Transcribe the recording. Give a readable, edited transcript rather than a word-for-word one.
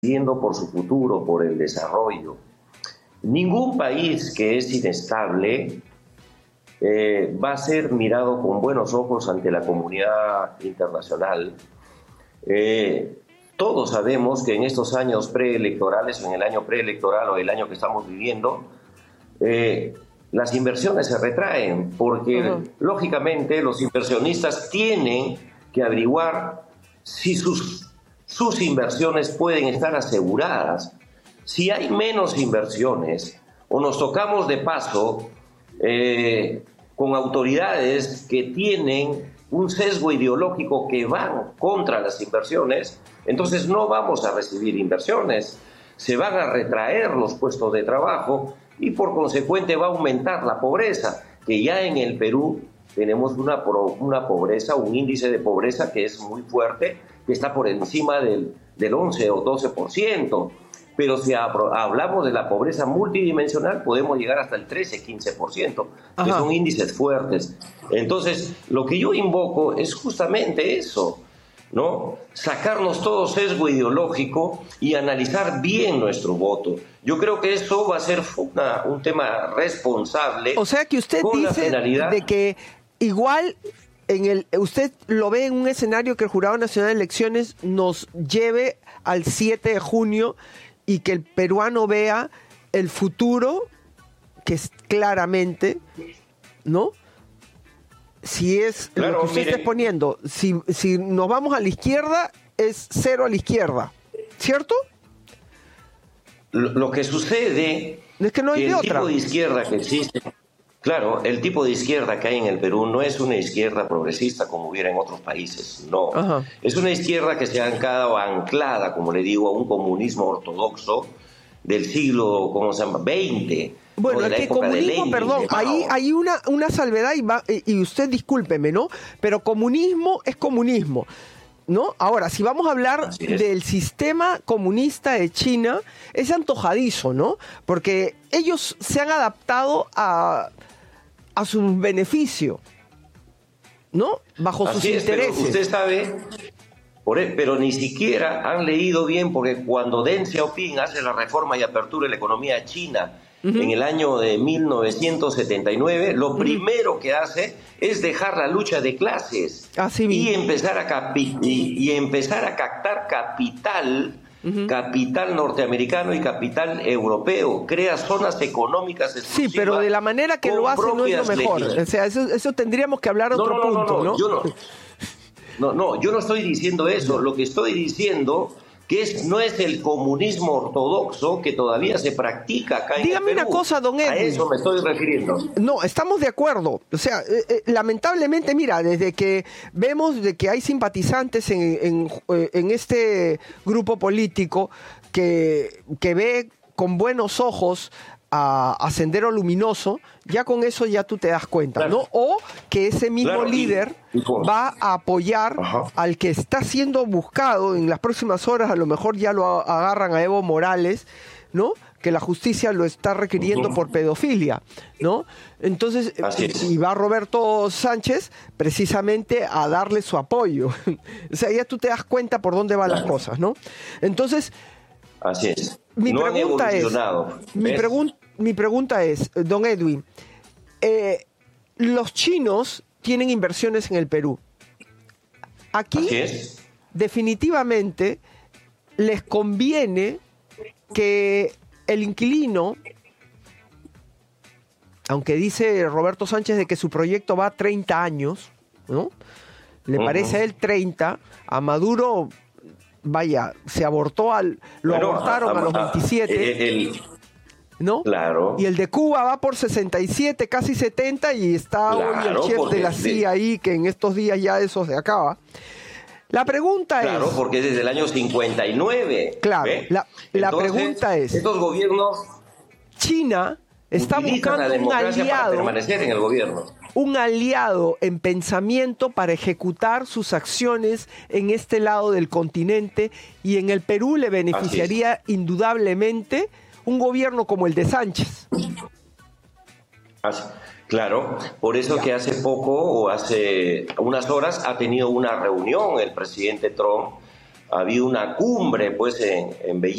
decidiendo por su futuro, por el desarrollo. Ningún país que es inestable va a ser mirado con buenos ojos ante la comunidad internacional. Todos sabemos que en estos años preelectorales, o en el año preelectoral o el año que estamos viviendo, las inversiones se retraen porque, lógicamente, los inversionistas tienen que averiguar si sus inversiones pueden estar aseguradas. Si hay menos inversiones o nos tocamos de paso con autoridades que tienen un sesgo ideológico que van contra las inversiones, entonces no vamos a recibir inversiones, se van a retraer los puestos de trabajo y por consecuente va a aumentar la pobreza, que ya en el Perú tenemos una pobreza, un índice de pobreza que es muy fuerte, que está por encima del 11 o 12%. Pero si hablamos de la pobreza multidimensional, podemos llegar hasta el 13-15%, que son índices fuertes. Entonces, lo que yo invoco es justamente eso, ¿no? Sacarnos todo sesgo ideológico y analizar bien nuestro voto. Yo creo que eso va a ser un tema responsable. O sea que usted dice de que igual usted lo ve en un escenario que el Jurado Nacional de Elecciones nos lleve al 7 de junio y que el peruano vea el futuro, que es claramente, ¿no? Si es claro, lo que usted está exponiendo, si nos vamos a la izquierda, es 0 a la izquierda, ¿cierto? Lo que sucede es que no hay el otra. Tipo de izquierda que existe, claro, el tipo de izquierda que hay en el Perú no es una izquierda progresista como hubiera en otros países, no. Es una izquierda que se ha quedado anclada, como le digo, a un comunismo ortodoxo del siglo, ¿cómo se llama?, XX. Bueno, es que comunismo, perdón, ahí hay una salvedad y usted discúlpeme, ¿no? Pero comunismo es comunismo, ¿no? Ahora, si vamos a hablar del sistema comunista de China, es antojadizo, ¿no? Porque ellos se han adaptado a su beneficio, ¿no? Bajo sus intereses. Pero usted sabe, pero ni siquiera han leído bien, porque cuando Deng Xiaoping hace la reforma y apertura de la economía china en el año de 1979, lo primero que hace es dejar la lucha de clases y empezar a captar capital, capital norteamericano y capital europeo. Crea zonas económicas exclusivas. Sí, pero de la manera que lo hace no es lo mejor. O sea, eso tendríamos que hablar otro punto, ¿no? Yo no estoy diciendo eso. Lo que estoy diciendo que no es el comunismo ortodoxo que todavía se practica acá en el Perú. Dígame una cosa, don Edwin. A eso me estoy refiriendo. No, estamos de acuerdo. O sea, lamentablemente, mira, desde que vemos de que hay simpatizantes en este grupo político que ve con buenos ojos a Sendero Luminoso, ya con eso ya tú te das cuenta, ¿no? O que ese mismo líder va a apoyar al que está siendo buscado en las próximas horas, a lo mejor ya lo agarran a Evo Morales, ¿no? Que la justicia lo está requiriendo por pedofilia, ¿no? Entonces, y va Roberto Sánchez precisamente a darle su apoyo. O sea, ya tú te das cuenta por dónde van las cosas, ¿no? Entonces, así es. Mi pregunta es, don Edwin, los chinos tienen inversiones en el Perú. Aquí, definitivamente, les conviene que el inquilino, aunque dice Roberto Sánchez de que su proyecto va a 30 años, ¿no? Le parece a él 30, a Maduro, vaya, abortaron a los 27, ¿no? Claro. Y el de Cuba va por 67, casi 70, y está hoy el chef de la CIA ahí, que en estos días ya eso se acaba. La pregunta es... Claro, porque es desde el año 59. Claro, la pregunta es... Estos gobiernos... China está buscando un aliado para permanecer en el gobierno. Un aliado en pensamiento para ejecutar sus acciones en este lado del continente, y en el Perú le beneficiaría indudablemente un gobierno como el de Sánchez. Claro, por eso que hace poco o hace unas horas ha tenido una reunión el presidente Trump, había una cumbre pues en Beijing.